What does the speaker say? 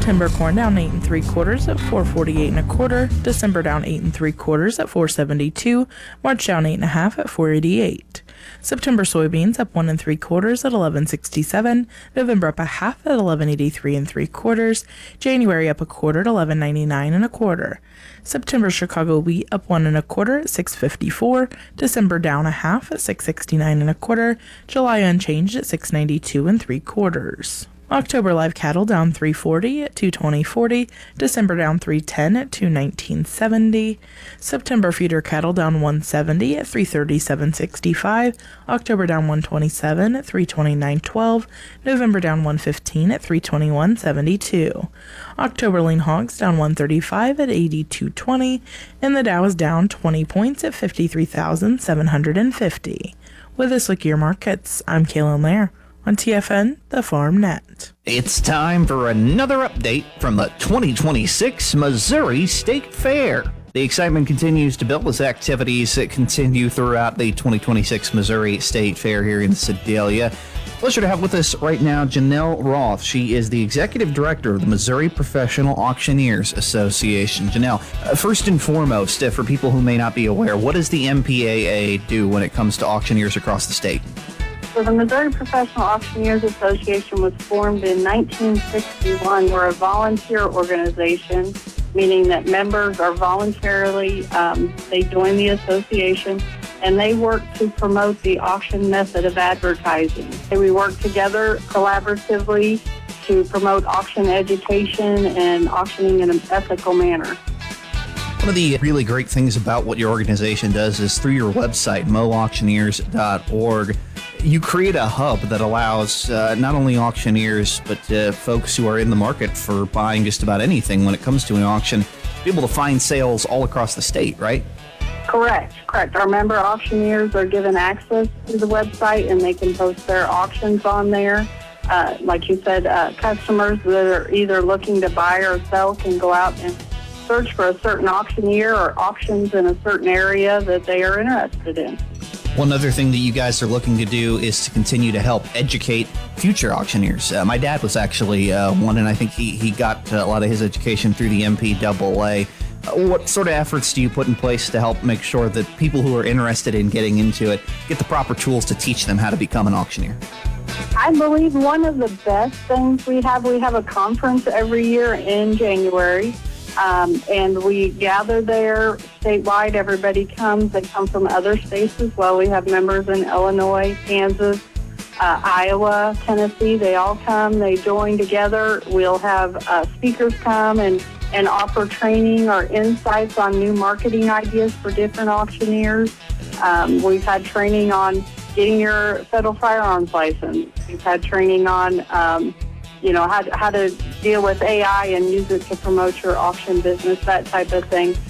September corn down 8 3/4 at $4.48 1/4. December down 8 3/4 at $4.72. March down 8 1/2 at $4.88. September soybeans up 1 3/4 at $11.67. November up 1/2 at $11.83 3/4. January up 1/4 at $11.99 1/4. September Chicago wheat up 1 1/4 at $6.54. December down 1/2 at $6.69 1/4. July unchanged at $6.92 3/4. October live cattle down 340 at $220.40. December down 310 at $219.70. September feeder cattle down 170 at $337.65. October down 127 at $329.12. November down 115 at $321.72. October lean hogs down 135 at $82.20. And the Dow is down 20 points at 53,750. With this look at your markets, I'm Kaylin Lair on TFN, the Farm Net. It's time for another update from the 2026 Missouri State Fair. The excitement continues to build as activities continue throughout the 2026 Missouri State Fair here in Sedalia. Pleasure to have with us right now Janelle Roth. She is the Executive Director of the Missouri Professional Auctioneers Association. Janelle, first and foremost, for people who may not be aware, what does the MPAA do when it comes to auctioneers across the state? So the Missouri Professional Auctioneers Association was formed in 1961. We're a volunteer organization, meaning that members are voluntarily, they join the association, and they work to promote the auction method of advertising. We work together collaboratively to promote auction education and auctioning in an ethical manner. One of the really great things about what your organization does is through your website, moauctioneers.org, you create a hub that allows not only auctioneers, but folks who are in the market for buying just about anything when it comes to an auction, to be able to find sales all across the state, right? Correct. Our member auctioneers are given access to the website, and they can post their auctions on there. Like you said, customers that are either looking to buy or sell can go out and search for a certain auctioneer or auctions in a certain area that they are interested in. One other thing that you guys are looking to do is to continue to help educate future auctioneers. My dad was actually one, and I think he got a lot of his education through the MPAA. What sort of efforts do you put in place to help make sure that people who are interested in getting into it get the proper tools to teach them how to become an auctioneer? I believe one of the best things we have a conference every year in January. And we gather there statewide. Everybody comes. They come from other states as well. We have members in Illinois, Kansas, Iowa, Tennessee. They all come. They join together. We'll have speakers come and offer training or insights on new marketing ideas for different auctioneers. We've had training on getting your federal firearms license. We've had training on how to deal with AI and use it to promote your auction business, that type of thing.